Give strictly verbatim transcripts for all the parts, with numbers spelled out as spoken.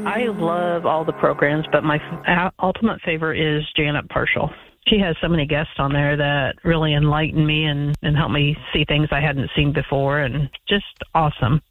I love all the programs, but my f- ultimate favorite is Janet Parshall. She has so many guests on there that really enlighten me and, and help me see things I hadn't seen before, and just awesome.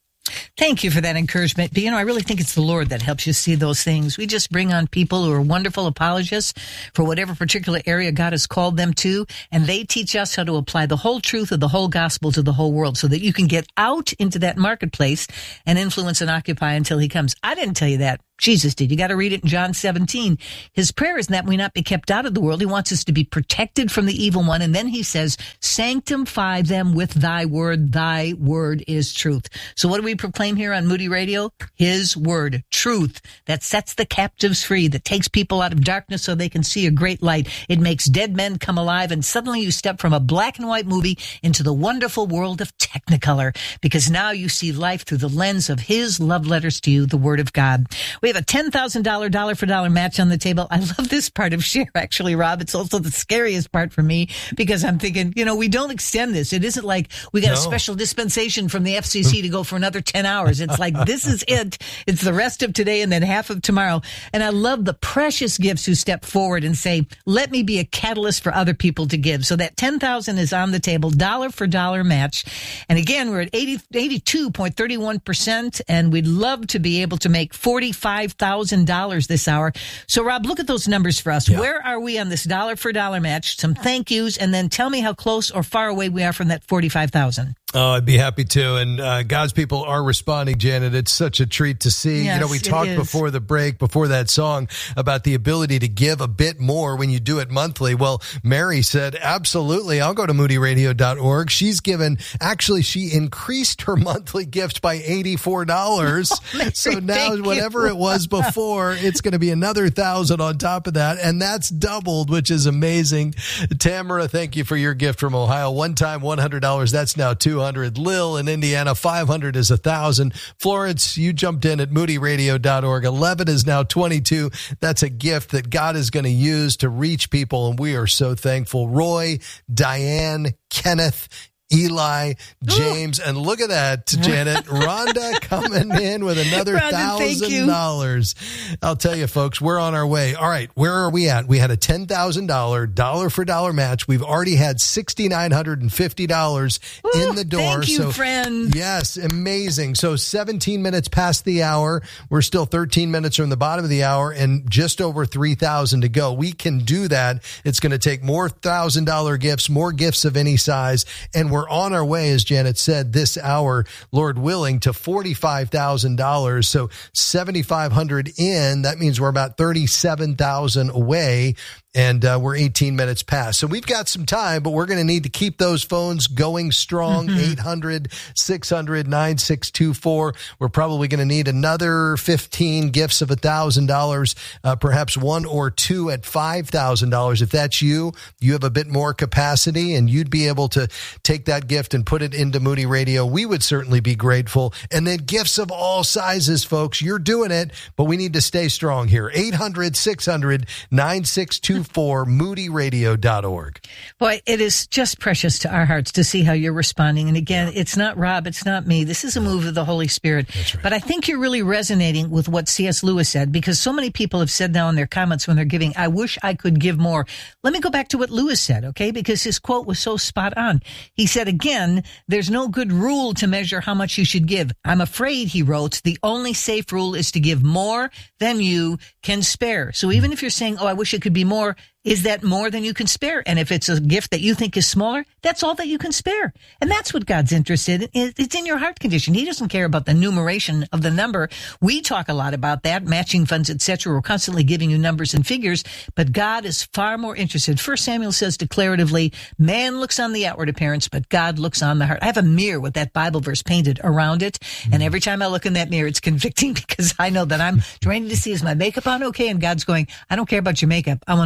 Thank you for that encouragement. But, you know, I really think it's the Lord that helps you see those things. We just bring on people who are wonderful apologists for whatever particular area God has called them to, and they teach us how to apply the whole truth of the whole gospel to the whole world so that you can get out into that marketplace and influence and occupy until he comes. I didn't tell you that. Jesus did. You got to read it in John seventeen. His prayer is that we not be kept out of the world. He wants us to be protected from the evil one. And then he says, sanctify them with thy word. Thy word is truth. So what do we proclaim here on Moody Radio? His word, truth, that sets the captives free, that takes people out of darkness so they can see a great light. It makes dead men come alive. And suddenly you step from a black and white movie into the wonderful world of Technicolor, because now you see life through the lens of his love letters to you, the word of God. We have a ten thousand dollars dollar for dollar match on the table. I love this part of share, actually, Rob. It's also the scariest part for me, because I'm thinking, you know, we don't extend this. It isn't like we got no. a special dispensation from the F C C to go for another ten hours. It's like, this is it. It's the rest of today and then half of tomorrow. And I love the precious gifts who step forward and say, let me be a catalyst for other people to give. So that ten thousand dollars is on the table, dollar for dollar match. And again, we're at eighty, eighty-two point three one percent, and we'd love to be able to make forty-five thousand dollars this hour. So, Rob, look at those numbers for us. Yeah. Where are we on this dollar for dollar match? Some thank yous, and then tell me how close or far away we are from that forty-five thousand dollars. Oh, I'd be happy to. And uh, God's people are responding, Janet. It's such a treat to see. Yes, you know, we talked before the break, before that song, about the ability to give a bit more when you do it monthly. Well, Mary said, absolutely, I'll go to moody radio dot org. She's given, actually, she increased her monthly gift by eighty-four dollars. Oh, Mary, so now whatever you. It was before, it's going to be another thousand on top of that. And that's doubled, which is amazing. Tamara, thank you for your gift from Ohio. One time, one hundred dollars. That's now two hundred. Lil in Indiana, five hundred is a thousand. Florence, you jumped in at moody radio dot org. eleven is now twenty-two. That's a gift that God is going to use to reach people, and we are so thankful. Roy, Diane, Kenneth, Eli, James, and look at that, Janet. Rhonda coming in with another thousand dollars. I'll tell you, folks, we're on our way. All right, where are we at? We had a ten thousand dollars dollar for dollar match. We've already had six thousand nine hundred fifty dollars in the door. Thank you, so, friend. Yes, amazing. So seventeen minutes past the hour. We're still thirteen minutes from the bottom of the hour and just over three thousand to go. We can do that. It's going to take more one thousand dollars gifts, more gifts of any size, and we're We're on our way, as Janet said, this hour, Lord willing, to forty-five thousand dollars. So seventy-five hundred dollars in, that means we're about thirty-seven thousand dollars away. And uh, we're eighteen minutes past. So we've got some time, but we're going to need to keep those phones going strong. Mm-hmm. eight hundred, six hundred, nine six two four. We're probably going to need another fifteen gifts of one thousand dollars, uh, perhaps one or two at five thousand dollars. If that's you, you have a bit more capacity and you'd be able to take that gift and put it into Moody Radio. We would certainly be grateful. And then gifts of all sizes, folks. You're doing it, but we need to stay strong here. eight hundred, six hundred, nine six two four, moody radio dot org. Boy, it is just precious to our hearts to see how you're responding. And again, yeah. It's not Rob, it's not me. This is a move of the Holy Spirit. That's right. But I think you're really resonating with what C S Lewis said, because so many people have said now in their comments when they're giving, I wish I could give more. Let me go back to what Lewis said, okay? Because his quote was so spot on. He said, again, there's no good rule to measure how much you should give. I'm afraid, he wrote, the only safe rule is to give more than you can spare. So even if you're saying, oh, I wish it could be more, is that more than you can spare? And if it's a gift that you think is smaller, that's all that you can spare. And that's what God's interested in. It's in your heart condition. He doesn't care about the numeration of the number. We talk a lot about that, matching funds, et cetera. We're constantly giving you numbers and figures, but God is far more interested. First Samuel says declaratively, man looks on the outward appearance, but God looks on the heart. I have a mirror with that Bible verse painted around it. Mm-hmm. And every time I look in that mirror, it's convicting because I know that I'm trying to see, is my makeup on okay? And God's going, I don't care about your makeup. I want to know about your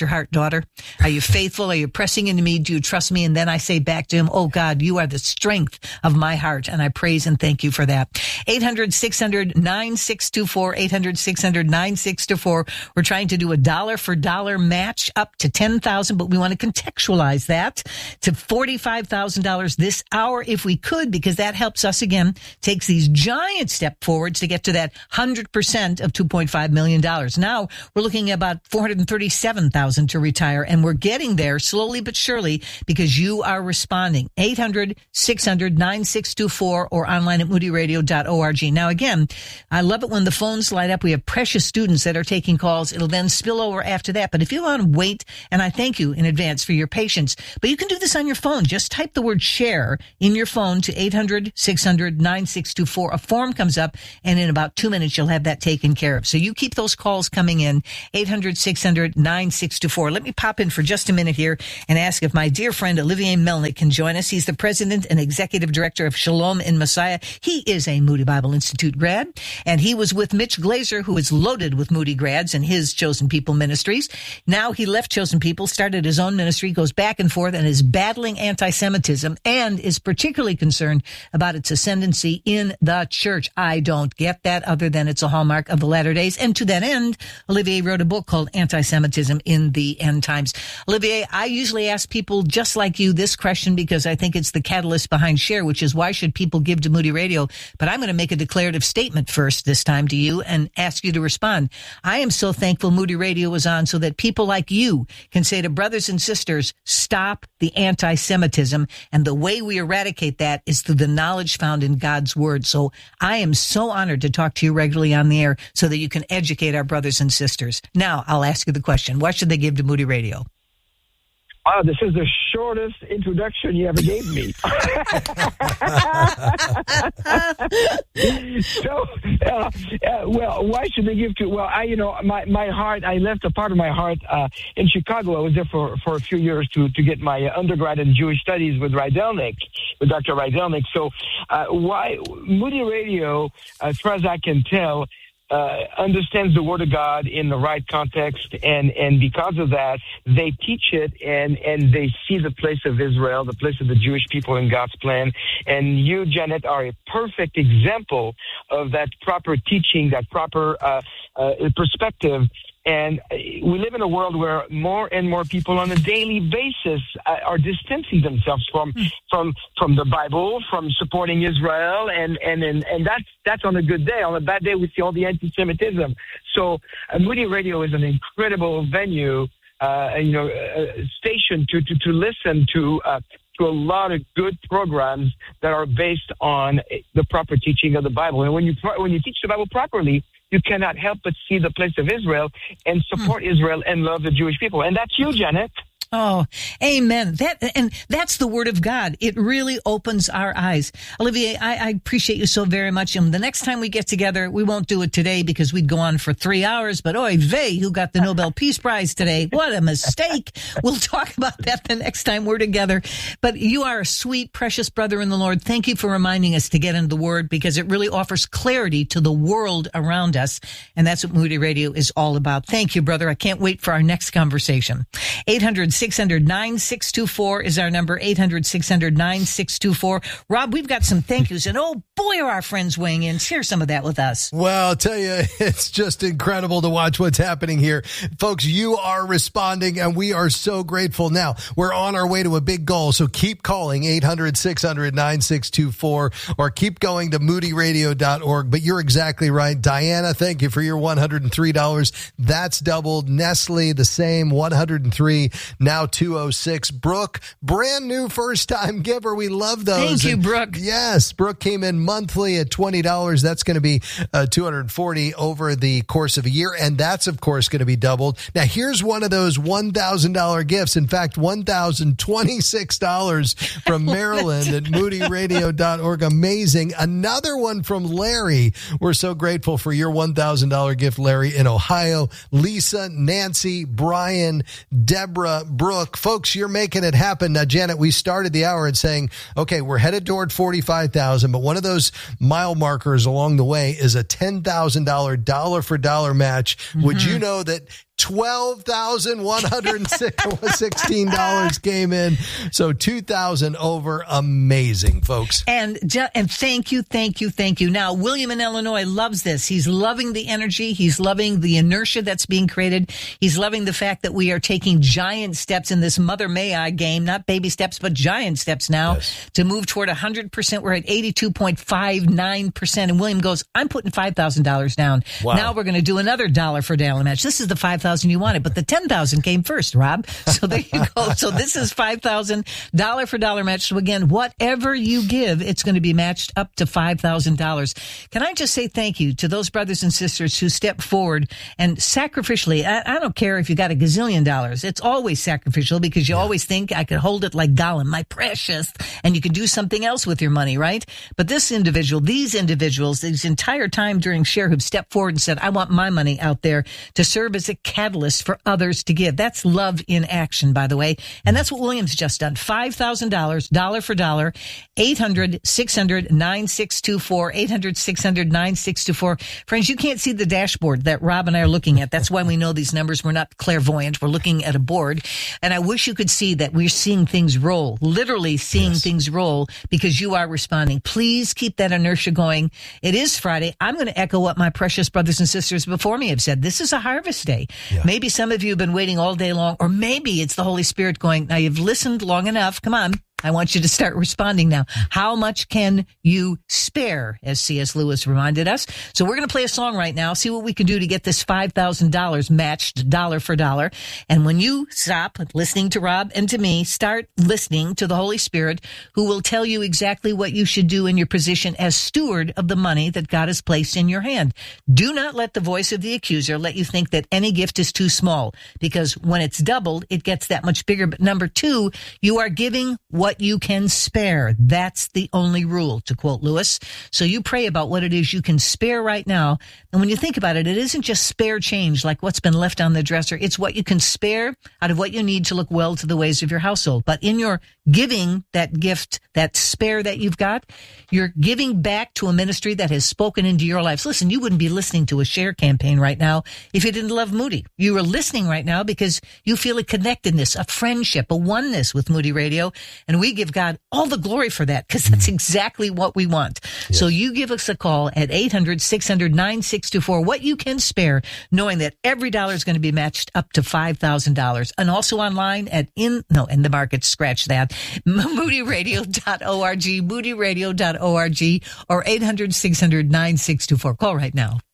your heart, daughter? Are you faithful? Are you pressing into me? Do you trust me? And then I say back to him, oh God, you are the strength of my heart. And I praise and thank you for that. eight hundred, six hundred, nine six two four, eight hundred, six hundred, nine six two four. We're trying to do a dollar for dollar match up to ten thousand dollars, but we want to contextualize that to forty-five thousand dollars this hour if we could, because that helps us again, takes these giant step forwards to get to that one hundred percent of two point five million dollars. Now we're looking at about four hundred thirty-seven thousand to retire, and we're getting there slowly but surely because you are responding. eight hundred, six hundred, nine six two four or online at moody radio dot org. Now again, I love it when the phones light up. We have precious students that are taking calls. It'll then spill over after that. But if you want to wait, and I thank you in advance for your patience, but you can do this on your phone. Just type the word share in your phone to eight hundred, six hundred, nine six two four. A form comes up, and in about two minutes, you'll have that taken care of. So you keep those calls coming in, eight hundred, six hundred, nine six two four. Let me pop in for just a minute here and ask if my dear friend Olivier Melnick can join us. He's the president and executive director of Shalom in Messiah. He is a Moody Bible Institute grad, and he was with Mitch Glazer, who is loaded with Moody grads and his Chosen People ministries. Now he left Chosen People, started his own ministry, goes back and forth, and is battling anti-Semitism and is particularly concerned about its ascendancy in the church. I don't get that, other than it's a hallmark of the latter days. And to that end, Olivier wrote a book called Anti-Semitism in the End Times. Olivier, I usually ask people just like you this question because I think it's the catalyst behind Share, which is why should people give to Moody Radio? But I'm going to make a declarative statement first this time to you and ask you to respond. I am so thankful Moody Radio is on so that people like you can say to brothers and sisters, stop the anti-Semitism. And the way we eradicate that is through the knowledge found in God's word. So I am so honored to talk to you regularly on the air so that you can educate our brothers and sisters. Now I'll ask you the question. Why should they give to Moody Radio? Wow, this is the shortest introduction you ever gave me. so, uh, uh, well, why should they give to? Well, I, you know, my, my heart, I left a part of my heart uh, in Chicago. I was there for, for a few years to, to get my undergrad in Jewish studies with Rydelnik, with Doctor Rydelnik. So, uh, why Moody Radio, as far as I can tell, Uh, understands the Word of God in the right context, and, and because of that, they teach it, and, and they see the place of Israel, the place of the Jewish people in God's plan. And you, Janet, are a perfect example of that proper teaching, that proper uh, uh, perspective. And we live in a world where more and more people on a daily basis uh, are distancing themselves from from from the Bible, from supporting Israel, and and and, and that's that's on a good day. On a bad day, we see all the anti-Semitism. So uh, Moody Radio is an incredible venue, uh, you know, uh, station to to to listen to. Uh, to a lot of good programs that are based on the proper teaching of the Bible. And when you when you teach the Bible properly, you cannot help but see the place of Israel and support mm. Israel and love the Jewish people. And that's you, Janet. Oh, amen. That, and that's the word of God. It really opens our eyes. Olivier, I, I appreciate you so very much. And the next time we get together, we won't do it today because we'd go on for three hours. But oy vey, who got the Nobel Peace Prize today? What a mistake. We'll talk about that the next time we're together. But you are a sweet, precious brother in the Lord. Thank you for reminding us to get into the word because it really offers clarity to the world around us. And that's what Moody Radio is all about. Thank you, brother. I can't wait for our next conversation. eight hundred, six hundred, nine six two four is our number, eight hundred, six hundred, nine six two four. Rob, we've got some thank yous, and oh boy, are our friends weighing in. Share some of that with us. Well, I'll tell you, it's just incredible to watch what's happening here. Folks, you are responding, and we are so grateful. Now, we're on our way to a big goal, so keep calling eight hundred, six hundred, nine six two four or keep going to moody radio dot org. But you're exactly right. Diana, thank you for your one hundred three dollars. That's doubled. Nestle, the same, one hundred three. Now two oh six. Brooke, brand new first-time giver. We love those. Thank you, and Brooke. Yes, Brooke came in monthly at twenty dollars. That's going to be uh, two hundred forty dollars over the course of a year, and that's, of course, going to be doubled. Now, here's one of those one thousand dollars gifts. In fact, one thousand twenty-six dollars from Maryland at moody radio dot org. Amazing. Another one from Larry. We're so grateful for your one thousand dollars gift, Larry, in Ohio. Lisa, Nancy, Brian, Deborah, Brooke. Folks, you're making it happen. Now, Janet, we started the hour at saying, okay, we're headed toward forty-five thousand dollars, but one of those mile markers along the way is a ten thousand dollars dollar for dollar match. Mm-hmm. Would you know that twelve thousand one hundred sixteen dollars came in. So two thousand over. Amazing, folks. And ju- and thank you, thank you, thank you. Now, William in Illinois loves this. He's loving the energy. He's loving the inertia that's being created. He's loving the fact that we are taking giant steps in this Mother May I game, not baby steps, but giant steps now yes. to move toward one hundred percent. We're at eighty-two point five nine percent. And William goes, I'm putting five thousand dollars down. Wow. Now we're going to do another dollar for dollar match. This is the five thousand you wanted, but the ten thousand came first, Rob. So there you go. So this is five thousand dollar for dollar match. So again, whatever you give, it's going to be matched up to five thousand dollars. Can I just say thank you to those brothers and sisters who step forward and sacrificially, I, I don't care if you got a gazillion dollars. It's always sacrificial because you yeah. always think I could hold it like Gollum, my precious, and you could do something else with your money, right? But this individual, these individuals, this entire time during Share have stepped forward and said, I want my money out there to serve as a catalyst for others to give. That's love in action, by the way. And that's what William's just done. five thousand dollars, dollar for dollar, eight hundred, six hundred, nine six two four, eight hundred, six hundred, nine six two four. Friends, you can't see the dashboard that Rob and I are looking at. That's why we know these numbers. We're not clairvoyant. We're looking at a board. And I wish you could see that we're seeing things roll, literally seeing yes. things roll because you are responding. Please keep that inertia going. It is Friday. I'm going to echo what my precious brothers and sisters before me have said. This is a harvest day. Yeah. Maybe some of you have been waiting all day long, or maybe it's the Holy Spirit going, now you've listened long enough. Come on. I want you to start responding now. How much can you spare, as C S. Lewis reminded us? So we're going to play a song right now, see what we can do to get this five thousand dollars matched dollar for dollar. And when you stop listening to Rob and to me, start listening to the Holy Spirit, who will tell you exactly what you should do in your position as steward of the money that God has placed in your hand. Do not let the voice of the accuser let you think that any gift is too small, because when it's doubled, it gets that much bigger. But number two, you are giving what you can spare. That's the only rule, to quote Lewis. So you pray about what it is you can spare right now. And when you think about it, it isn't just spare change like what's been left on the dresser. It's what you can spare out of what you need to look well to the ways of your household. But in your giving that gift, that spare that you've got, you're giving back to a ministry that has spoken into your lives. Listen, you wouldn't be listening to a Share campaign right now if you didn't love Moody. You are listening right now because you feel a connectedness, a friendship, a oneness with Moody Radio. And we give God all the glory for that because that's exactly what we want. Yes. So you give us a call at eight hundred, six hundred, nine six two four, what you can spare, knowing that every dollar is going to be matched up to five thousand dollars. And also online at in, no, in the market, scratch that, moody radio dot org, moody radio dot org, or eight hundred, six hundred, nine six two four. Call right now.